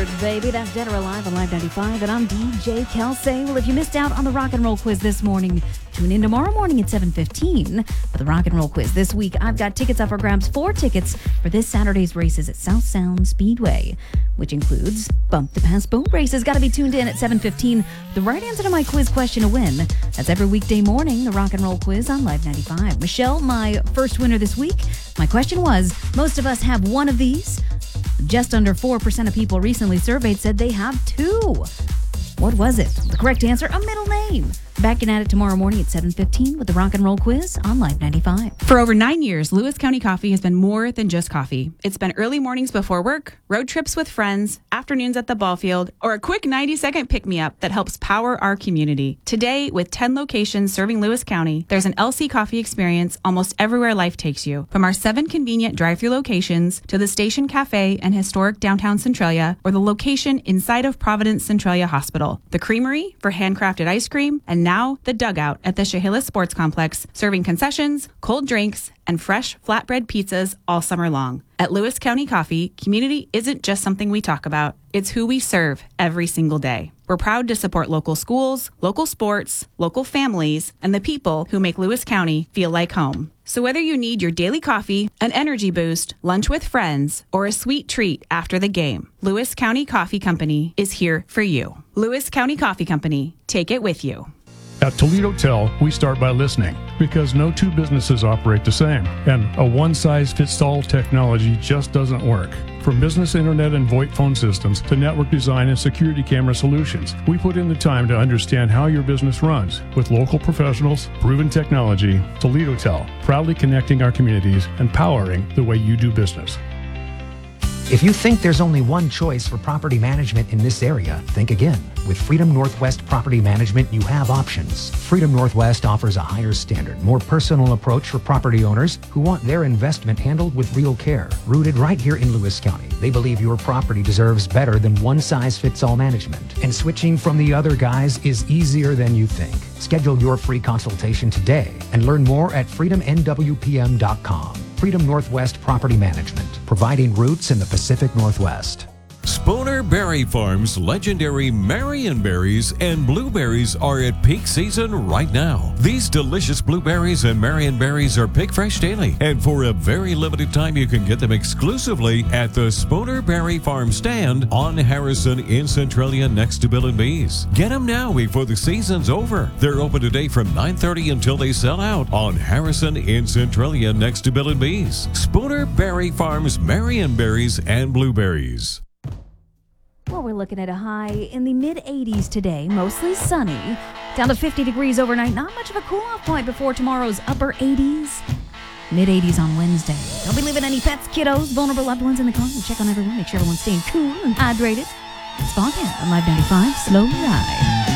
Birds, baby. That's Dead or Alive on Live 95, and I'm DJ Kelsey. Well, if you missed out on the Rock and Roll Quiz this morning, tune in tomorrow morning at 7:15 for the Rock and Roll Quiz. This week, I've got tickets up for grabs, 4 tickets for this Saturday's races at South Sound Speedway, which includes Bump the Pass Boat Races. Got to be tuned in at 7:15. The right answer to my quiz question to win. That's every weekday morning, the Rock and Roll Quiz on Live 95. Michelle, my first winner this week. My question was, most of us have one of these. Just under 4% of people recently surveyed said they have 2. What was it? The correct answer, a middle name. Back in at it tomorrow morning at 7:15 with the Rock and Roll Quiz on Live 95. For over 9 years, Lewis County Coffee has been more than just coffee. It's been early mornings before work, road trips with friends, afternoons at the ball field, or a quick 90-second pick-me-up that helps power our community. Today, with 10 locations serving Lewis County, there's an LC Coffee experience almost everywhere life takes you. From our 7 convenient drive-thru locations to the Station Cafe and historic downtown Centralia, or the location inside of Providence Centralia Hospital. The Creamery for handcrafted ice cream, and now the Dugout at the Chehalis Sports Complex, serving concessions, cold drinks, and fresh flatbread pizzas all summer long. At Lewis County Coffee, community isn't just something we talk about. It's who we serve every single day. We're proud to support local schools, local sports, local families, and the people who make Lewis County feel like home. So whether you need your daily coffee, an energy boost, lunch with friends, or a sweet treat after the game, Lewis County Coffee Company is here for you. Lewis County Coffee Company, take it with you. At Toledo Tel, we start by listening because no 2 businesses operate the same, and a one-size-fits-all technology just doesn't work. From business internet and VoIP phone systems to network design and security camera solutions, we put in the time to understand how your business runs. With local professionals, proven technology, Toledo Tel, proudly connecting our communities and powering the way you do business. If you think there's only one choice for property management in this area, think again. With Freedom Northwest Property Management, you have options. Freedom Northwest offers a higher standard, more personal approach for property owners who want their investment handled with real care. Rooted right here in Lewis County, they believe your property deserves better than one-size-fits-all management. And switching from the other guys is easier than you think. Schedule your free consultation today and learn more at freedomnwpm.com. Freedom Northwest Property Management, providing roots in the Pacific Northwest. Spooner Berry Farm's legendary Marion berries and blueberries are at peak season right now. These delicious blueberries and Marion berries are pick fresh daily, and for a very limited time you can get them exclusively at the Spooner Berry Farm stand on Harrison in Centralia next to Bill and Bees. Get them now before the season's over. They're open today from 9:30 until they sell out on Harrison in Centralia next to Bill and Bees. Spooner Berry Farm's Marion berries and blueberries. Well, we're looking at a high in the mid-80s today, mostly sunny. Down to 50 degrees overnight. Not much of a cool-off point before tomorrow's upper 80s. Mid-80s on Wednesday. Don't be leaving any pets, kiddos, vulnerable loved ones in the car. And check on everyone. Make sure everyone's staying cool and hydrated. It's Foghat on Live 95. Slow ride.